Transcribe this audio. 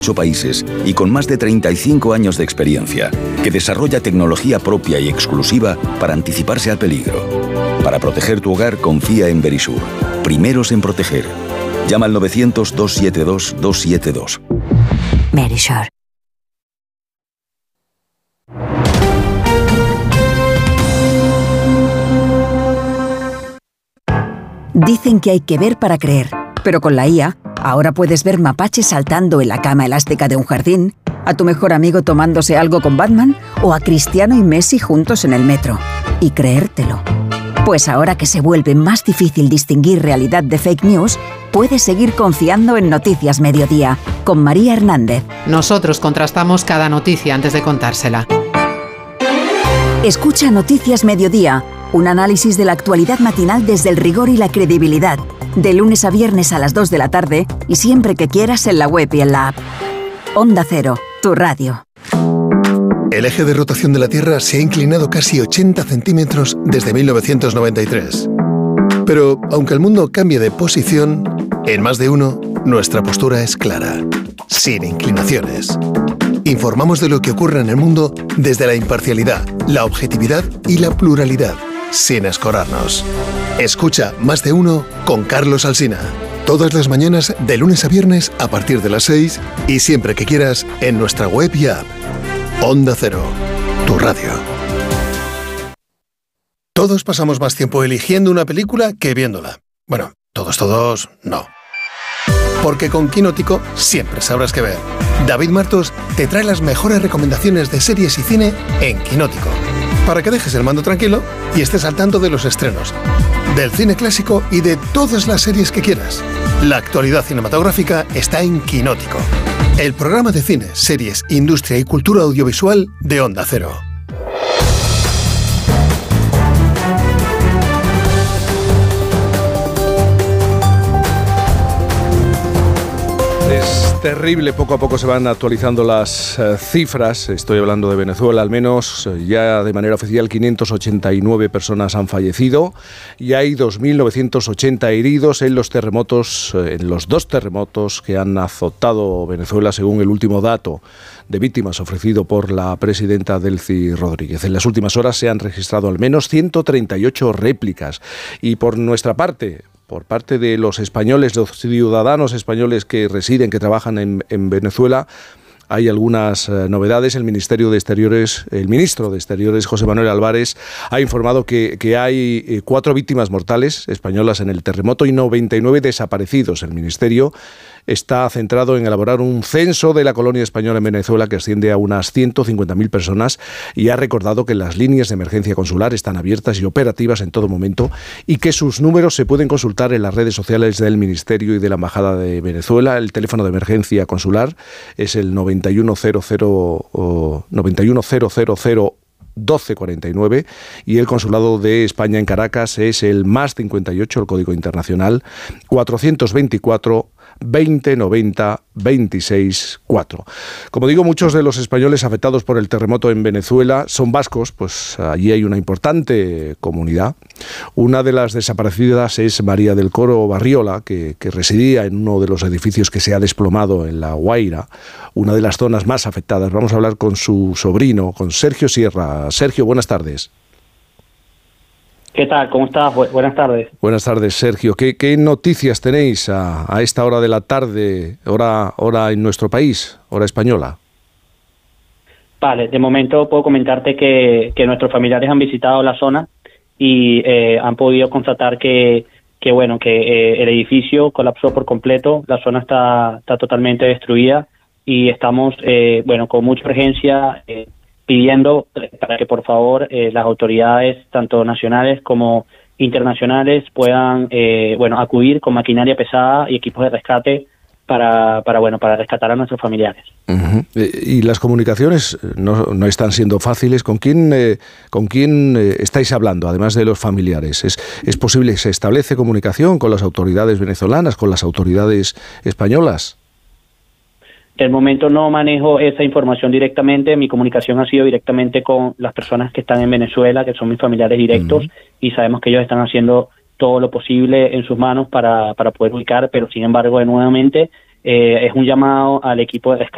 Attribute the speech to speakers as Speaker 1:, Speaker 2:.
Speaker 1: países y con más de 35 años de experiencia, que desarrolla tecnología propia y exclusiva para anticiparse al peligro. Para proteger tu hogar, confía en Verisur. Primeros en proteger. Llama al 900-272-272.
Speaker 2: Verisur.
Speaker 3: Dicen que hay que ver para creer, pero con la IA, ahora puedes ver mapaches saltando en la cama elástica de un jardín, a tu mejor amigo tomándose algo con Batman o a Cristiano y Messi juntos en el metro. Y creértelo. Pues ahora que se vuelve más difícil distinguir realidad de fake news, puedes seguir confiando en Noticias Mediodía, con María Hernández.
Speaker 4: Nosotros contrastamos cada noticia antes de contársela.
Speaker 3: Escucha Noticias Mediodía, un análisis de la actualidad matinal desde el rigor y la credibilidad, de lunes a viernes a las 2 de la tarde y siempre que quieras en la web y en la app. Onda Cero, tu radio.
Speaker 5: El eje de rotación de la Tierra se ha inclinado casi 80 centímetros desde 1993. Pero, aunque el mundo cambie de posición, en Más de Uno, nuestra postura es clara, sin inclinaciones. Informamos de lo que ocurre en el mundo desde la imparcialidad, la objetividad y la pluralidad, sin escorarnos. Escucha Más de Uno con Carlos Alsina. Todas las mañanas, de lunes a viernes, a partir de las 6 y siempre que quieras, en nuestra web y app. Onda Cero, tu radio. Todos pasamos más tiempo eligiendo una película que viéndola. Bueno, todos, no. Porque con Quinótico siempre sabrás qué ver. David Martos te trae las mejores recomendaciones de series y cine en Quinótico. Para que dejes el mando tranquilo y estés al tanto de los estrenos, del cine clásico y de todas las series que quieras. La actualidad cinematográfica está en Quinótico. El programa de cine, series, industria y cultura audiovisual de Onda Cero.
Speaker 6: Es terrible, poco a poco se van actualizando las cifras. Estoy hablando de Venezuela, al menos ya de manera oficial 589 personas han fallecido y hay 2.980 heridos en los terremotos, en los dos terremotos que han azotado Venezuela, según el último dato de víctimas ofrecido por la presidenta Delcy Rodríguez. En las últimas horas se han registrado al menos 138 réplicas y por nuestra parte, por parte de los españoles, los ciudadanos españoles que residen, que trabajan en Venezuela, hay algunas novedades. El ministro de Exteriores, José Manuel Álvarez, ha informado que hay 4 víctimas mortales españolas en el terremoto y 99 desaparecidos. El ministerio está centrado en elaborar un censo de la colonia española en Venezuela que asciende a unas 150.000 personas y ha recordado que las líneas de emergencia consular están abiertas y operativas en todo momento y que sus números se pueden consultar en las redes sociales del Ministerio y de la Embajada de Venezuela. El teléfono de emergencia consular es el 910001249 y el Consulado de España en Caracas es el +58, el código internacional, 424 2090 264. Como digo, muchos de los españoles afectados por el terremoto en Venezuela son vascos, pues allí hay una importante comunidad. Una de las desaparecidas es María del Coro Barriola, que residía en uno de los edificios que se ha desplomado en La Guaira, una de las zonas más afectadas. Vamos a hablar con su sobrino, con Sergio Sierra. Sergio, buenas tardes.
Speaker 7: ¿Qué tal? ¿Cómo estás? Buenas tardes.
Speaker 6: Buenas tardes, Sergio. ¿Qué noticias tenéis a esta hora de la tarde, hora en nuestro país, hora española?
Speaker 7: Vale, de momento puedo comentarte que nuestros familiares han visitado la zona y han podido constatar que el edificio colapsó por completo, la zona está totalmente destruida y estamos con mucha urgencia pidiendo para que por favor las autoridades tanto nacionales como internacionales puedan acudir con maquinaria pesada y equipos de rescate para rescatar a nuestros familiares.
Speaker 6: Uh-huh. Y las comunicaciones no están siendo fáciles. ¿Con quién estáis hablando, además de los familiares? ¿Es posible que se establece comunicación con las autoridades venezolanas, con las autoridades españolas?
Speaker 7: De momento no manejo esa información directamente. Mi comunicación ha sido directamente con las personas que están en Venezuela, que son mis familiares directos, y sabemos que ellos están haciendo todo lo posible en sus manos para poder ubicar, pero sin embargo, nuevamente, es un llamado al equipo de rescate